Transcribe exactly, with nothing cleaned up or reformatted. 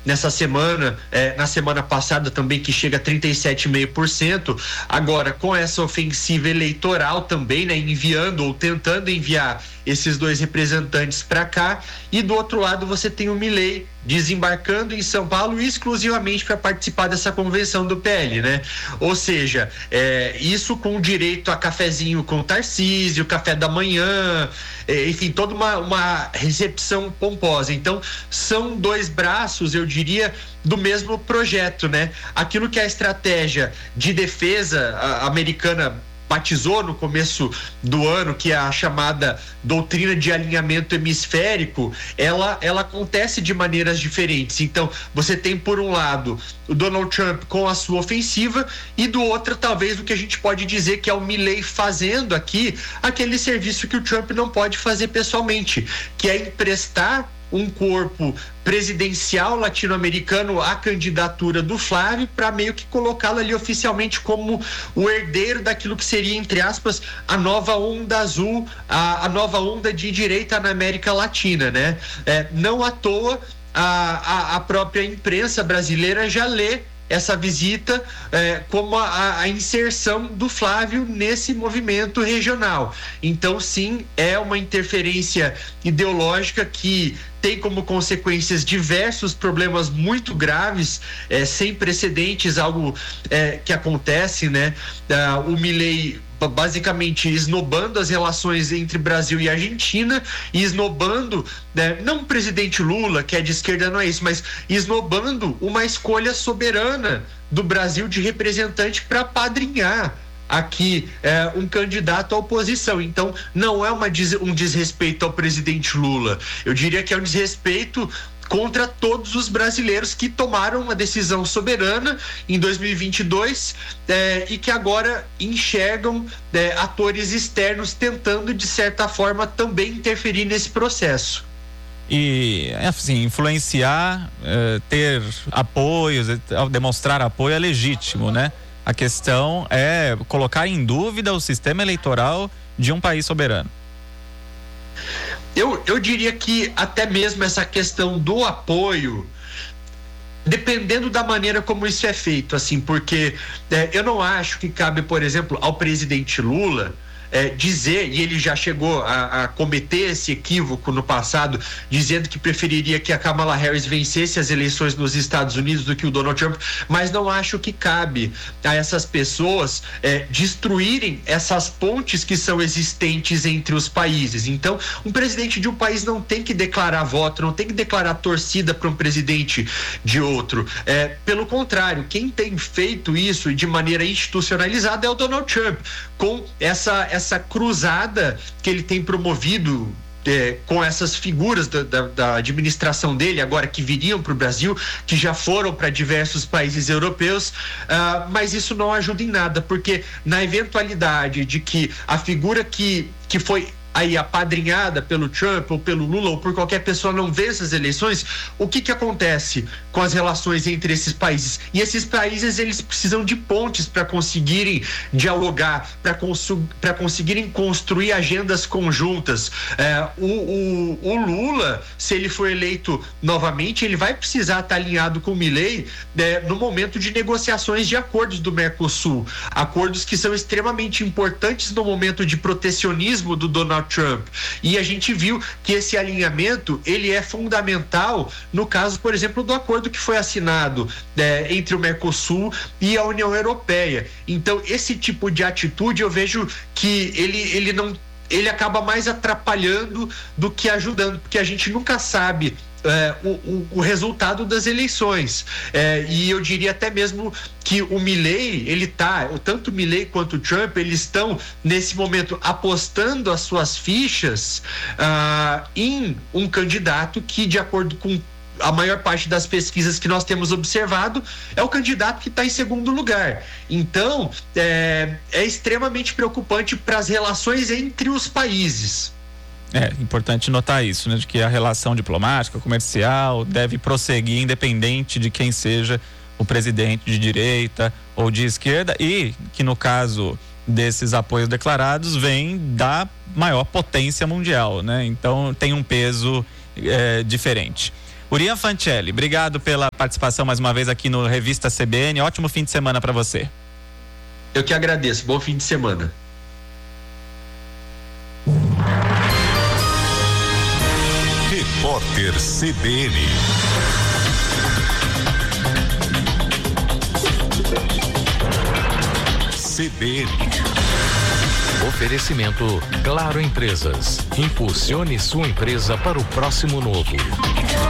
nessa semana, é, na semana passada também, que chega a trinta e sete vírgula cinco por cento. Agora, com essa ofensiva eleitoral também, né, enviando ou tentando enviar esses dois representantes para cá, e do outro lado você tem o Milei desembarcando em São Paulo exclusivamente para participar dessa convenção do P L, né? Ou seja, é, isso com direito a cafezinho com Tarcísio, café da manhã, é, enfim, toda uma, uma recepção pomposa. Então, são dois braços, eu diria, do mesmo projeto, né? Aquilo que a estratégia de defesa a, americana batizou no começo do ano, que é a chamada doutrina de alinhamento hemisférico, ela, ela acontece de maneiras diferentes. Então, você tem, por um lado, o Donald Trump com a sua ofensiva, e do outro, talvez, o que a gente pode dizer que é o Milei fazendo aqui aquele serviço que o Trump não pode fazer pessoalmente, que é emprestar um corpo presidencial latino-americano à candidatura do Flávio, para meio que colocá-lo ali oficialmente como o herdeiro daquilo que seria, entre aspas, a nova onda azul, a, a nova onda de direita na América Latina, né? É, não à toa a, a, a própria imprensa brasileira já lê essa visita eh, como a, a inserção do Flávio nesse movimento regional. Então, sim, é uma interferência ideológica que tem como consequências diversos problemas muito graves, eh, sem precedentes, algo eh, que acontece, né? Ah, o Milei basicamente esnobando as relações entre Brasil e Argentina, e esnobando, né, não o presidente Lula, que é de esquerda, não é isso, mas esnobando uma escolha soberana do Brasil de representante para apadrinhar aqui é, um candidato à oposição. Então, não é uma, um desrespeito ao presidente Lula, eu diria que é um desrespeito contra todos os brasileiros que tomaram uma decisão soberana em dois mil e vinte e dois eh, e que agora enxergam eh, atores externos tentando, de certa forma, também interferir nesse processo. E, assim, influenciar, eh, ter apoios, demonstrar apoio é legítimo, né? A questão é colocar em dúvida o sistema eleitoral de um país soberano. Eu, eu diria que até mesmo essa questão do apoio, dependendo da maneira como isso é feito, assim, porque é, eu não acho que cabe, por exemplo, ao presidente Lula é, dizer, e ele já chegou a, a cometer esse equívoco no passado, dizendo que preferiria que a Kamala Harris vencesse as eleições nos Estados Unidos do que o Donald Trump, mas não acho que cabe a essas pessoas é, destruírem essas pontes que são existentes entre os países. Então, um presidente de um país não tem que declarar voto, não tem que declarar torcida para um presidente de outro. É, pelo contrário, quem tem feito isso de maneira institucionalizada é o Donald Trump, com essa, essa cruzada que ele tem promovido É, com essas figuras da, da, da administração dele agora, que viriam para o Brasil, que já foram para diversos países europeus, uh, mas isso não ajuda em nada, porque na eventualidade de que a figura que, que foi aí apadrinhada pelo Trump ou pelo Lula ou por qualquer pessoa não vença as eleições, o que que acontece com as relações entre esses países? E esses países, eles precisam de pontes para conseguirem dialogar, para consu- para conseguirem construir agendas conjuntas. É, o, o, o Lula, se ele for eleito novamente, ele vai precisar estar alinhado com o Milei, né, no momento de negociações de acordos do Mercosul, acordos que são extremamente importantes no momento de protecionismo do Donald Trump. E a gente viu que esse alinhamento, ele é fundamental no caso, por exemplo, do acordo que foi assinado é, entre o Mercosul e a União Europeia. Então, esse tipo de atitude, eu vejo que ele, ele não ele acaba mais atrapalhando do que ajudando, porque a gente nunca sabe É, o, o, o resultado das eleições, é, e eu diria até mesmo que o Milei, ele tá, tanto o Milei quanto o Trump, eles estão nesse momento apostando as suas fichas ah, em um candidato que, de acordo com a maior parte das pesquisas que nós temos observado, é o candidato que está em segundo lugar. Então é, é extremamente preocupante para as relações entre os países. É importante notar isso, né? De que a relação diplomática, comercial deve prosseguir independente de quem seja o presidente, de direita ou de esquerda, e que no caso desses apoios declarados vem da maior potência mundial, né? Então tem um peso é, diferente. Urian Fancelli, obrigado pela participação mais uma vez aqui no Revista C B N. Ótimo fim de semana para você. Eu que agradeço. Bom fim de semana. Repórter C B N. C B N. Oferecimento Claro Empresas. Impulsione sua empresa para o próximo novo.